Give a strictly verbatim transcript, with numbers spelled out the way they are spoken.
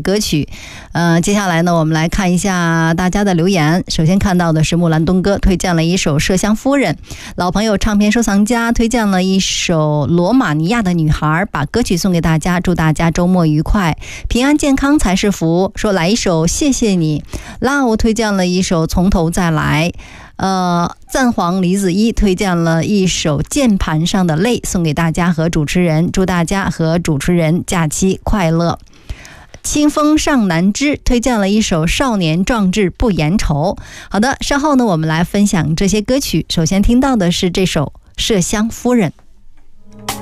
歌曲。呃，接下来呢，我们来看一下大家的留言。首先看到的是木兰东哥推荐了一首《麝香夫人》，老朋友唱片收藏家推荐了一首《罗马尼亚的女孩》，把歌曲送给大家，祝大家周末愉快，平安健康才是福。说来一首《谢谢你》。Love 推荐了一首《从头再来》。呃，赞皇李子一推荐了一首《键盘上的泪》，送给大家和主持人，祝大家和主持人假期快乐。清风上南枝推荐了一首《少年壮志不言愁》。好的，稍后呢，我们来分享这些歌曲。首先听到的是这首《麝香夫人》。